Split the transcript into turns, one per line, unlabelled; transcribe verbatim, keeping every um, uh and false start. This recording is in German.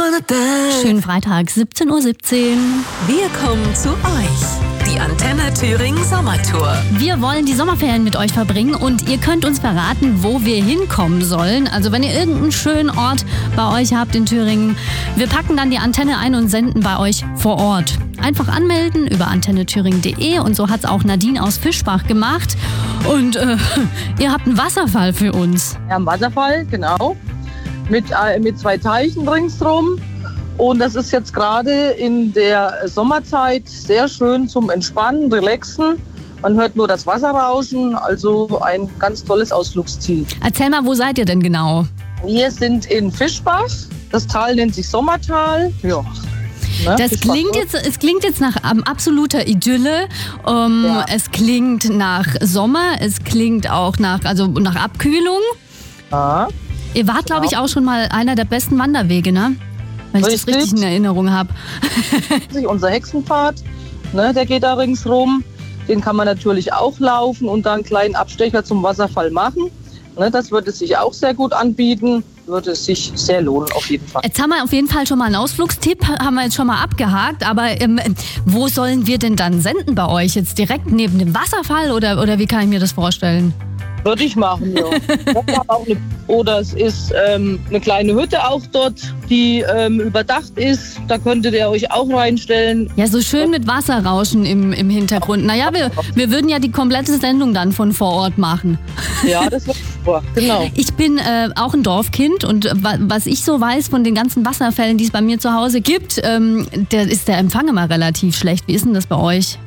Schönen Freitag, siebzehn Uhr siebzehn.
Wir kommen zu euch. Die Antenne Thüringen Sommertour.
Wir wollen die Sommerferien mit euch verbringen und ihr könnt uns verraten, wo wir hinkommen sollen. Also wenn ihr irgendeinen schönen Ort bei euch habt in Thüringen, wir packen dann die Antenne ein und senden bei euch vor Ort. Einfach anmelden über antenne thüringen punkt de und so hat es auch Nadine aus Fischbach gemacht. Und äh, ihr habt einen Wasserfall für uns.
Ja, einen Wasserfall, genau. Mit, äh, mit zwei Teichen ringsrum. Und das ist jetzt gerade in der Sommerzeit sehr schön zum Entspannen, Relaxen. Man hört nur das Wasser rauschen, also ein ganz tolles Ausflugsziel.
Erzähl mal, wo seid ihr denn genau?
Wir sind in Fischbach. Das Tal nennt sich Sommertal. Ja. Ne?
Das klingt jetzt, es klingt jetzt nach ähm, absoluter Idylle. Ähm,
Ja.
Es klingt nach Sommer, es klingt auch nach, also nach Abkühlung.
Ja.
Ihr wart, glaube ich, auch schon mal einer der besten Wanderwege, ne? Wenn ich das
Richtig.
richtig in Erinnerung habe.
Unser Hexenpfad, ne, der geht da ringsrum. Den kann man natürlich auch laufen und dann einen kleinen Abstecher zum Wasserfall machen. Ne, das würde sich auch sehr gut anbieten. Würde es sich sehr lohnen, auf jeden Fall.
Jetzt haben wir auf jeden Fall schon mal einen Ausflugstipp, haben wir jetzt schon mal abgehakt. Aber ähm, wo sollen wir denn dann senden bei euch? Jetzt direkt neben dem Wasserfall oder, oder wie kann ich mir das vorstellen?
Würde ich machen, ja. Auch eine, oder es ist ähm, eine kleine Hütte auch dort, die ähm, überdacht ist. Da könntet ihr euch auch reinstellen.
Ja, so schön mit Wasserrauschen im, im Hintergrund. Naja, wir, wir würden ja die komplette Sendung dann von vor Ort machen.
Ja, das wird super, genau.
Ich bin äh, auch ein Dorfkind und wa- was ich so weiß von den ganzen Wasserfällen, die es bei mir zu Hause gibt, ähm, der ist der Empfang immer relativ schlecht. Wie ist denn das bei euch?